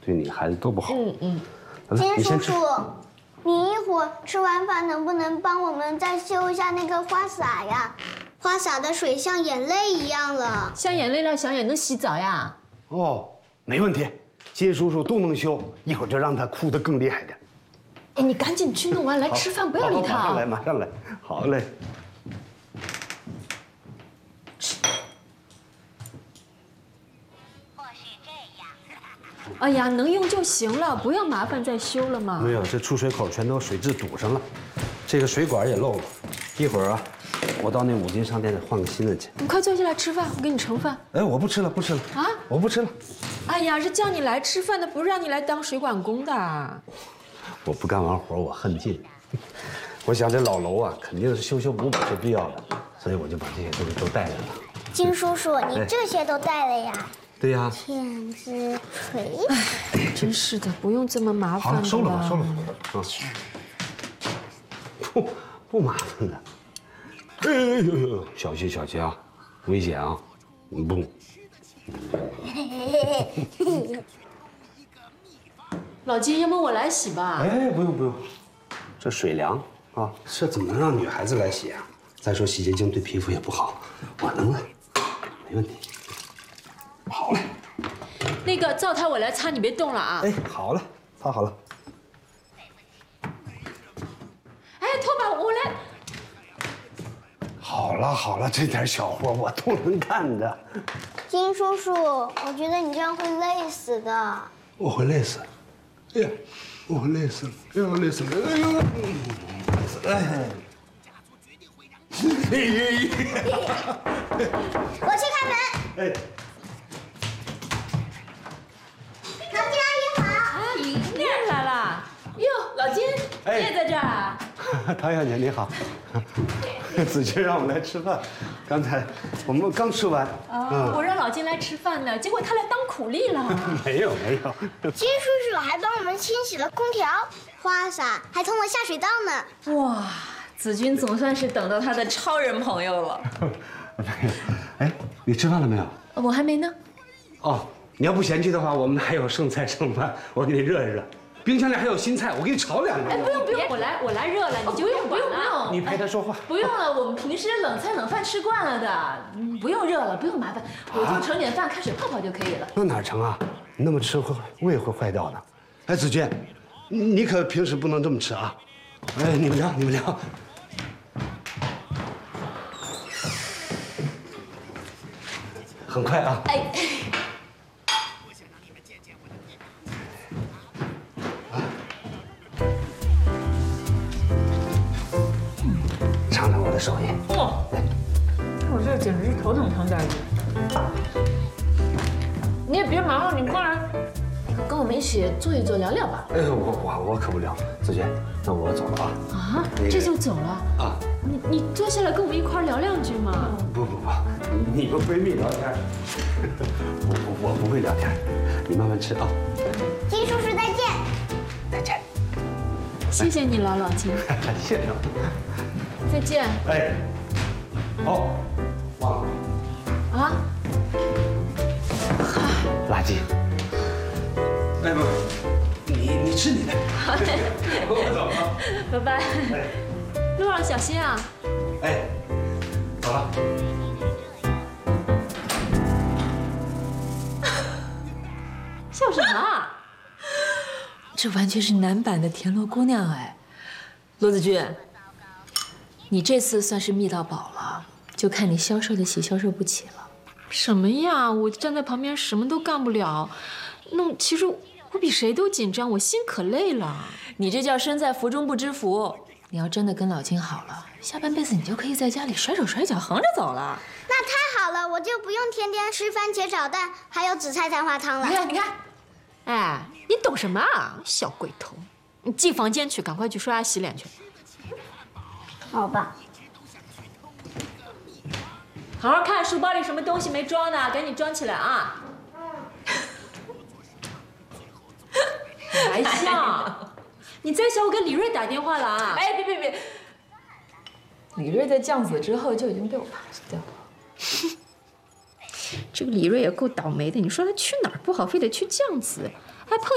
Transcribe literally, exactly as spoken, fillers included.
对你孩子都不好。 嗯嗯。 金叔叔，你一会儿吃完饭能不能帮我们再修一下那个花洒呀？花洒的水像眼泪一样了。 像眼泪了，想也能洗澡呀？ 哦，没问题，金叔叔都能修，一会儿就让他哭得更厉害点。 哎，你赶紧去弄完来吃饭，不要理他。 马上来，马上来。好嘞。 哎呀，能用就行了，不要麻烦再修了嘛。 没有，这出水口全都水渍堵上了，这个水管也漏了。一会儿啊，我到那五金商店再换个新的去。 你快坐下来吃饭，我给你盛饭。 哎，我不吃了，不吃了啊！我不吃了。 哎呀，是叫你来吃饭的，不是让你来当水管工的。 我不干完活，我恨劲。我想这老楼啊，肯定是修修补补是必要的，所以我就把这些东西都带来了。 金叔叔，你这些都带了呀？对呀。 剪子、锤子。 哎，真是的，不用这么麻烦的。 好了，收了吧，收了吧。啊，不不麻烦的。哎呦呦呦，小心小心啊，危险啊！不。 老金，要不我来洗吧？ 哎，不用不用，这水凉啊，这怎么能让女孩子来洗啊？再说洗洁精对皮肤也不好，我能来，没问题。好嘞。 那个灶台我来擦，你别动了啊。 哎，好了，擦好了。 哎，拖把我来。 好了好了，这点小活我都能干的。 金叔叔，我觉得你这样会累死的。 我会累死。哎呀，我会累死了！哎呦，累死了！哎呦，累死了！哎。 我去开门。哎。唐静阿姨好。 阿姨，你也来了？哟，老金，你也在这儿啊？ 唐小姐你好，子君让我来吃饭，刚才我们刚吃完。 啊，我让老金来吃饭呢，结果他来当苦力了。 没有没有， 金叔叔还帮我们清洗了空调、花洒，还通了下水道呢。 哇，子君总算是等到他的超人朋友了。 哎，你吃饭了没有？ 我还没呢。 哦，你要不嫌弃的话，我们还有剩菜剩饭，我给你热一热。冰箱里还有新菜，我给你炒两个。 哎，不用不用，我来我来热了，你就不用不用不用， 你陪他说话。 不用了，我们平时冷菜冷饭吃惯了的，不用热了，不用麻烦，我就盛点饭，开水泡泡就可以了。 那哪成啊？你那么吃会胃会坏掉的。哎，子君，你可平时不能这么吃啊！哎，你们聊，你们聊。很快啊！哎。尝尝我的手艺。 哇，我这简直是头等舱待遇。你也别忙了，你过来，跟我们一起坐一坐，聊聊吧。 哎，我我我可不聊，子君，那我走了啊。 啊，这就走了啊？你你坐下来跟我们一块聊两句嘛。 不不不，你们闺蜜聊天，我我我不会聊天，你慢慢吃啊。 金叔叔再见。 再见。 谢谢你了，老金。 谢谢。 再见。 哎，哦，忘了啊。 垃圾。哎不，你你吃你的。我走了。 拜拜。路上小心啊。 哎，走了。 笑什么啊？ 这完全是男版的田螺姑娘哎，罗子君，你这次算是觅到宝了，就看你消受得起消受不起了。 什么呀？我站在旁边什么都干不了，那其实我比谁都紧张，我心可累了。 你这叫身在福中不知福。你要真的跟老金好了，下半辈子你就可以在家里甩手甩脚横着走了。 那太好了，我就不用天天吃番茄炒蛋，还有紫菜蛋花汤了。 你看，你看。 哎，你懂什么啊，小鬼头！你进房间去，赶快去刷牙洗脸去。 好吧。 好好看书包里什么东西没装呢，赶紧装起来啊！还笑？你再笑，我给李瑞打电话了啊！ 哎，别别别！李瑞在降子之后就已经被我 pass 掉了。 这个李瑞也够倒霉的，你说他去哪儿不好，非得去酱子，还碰。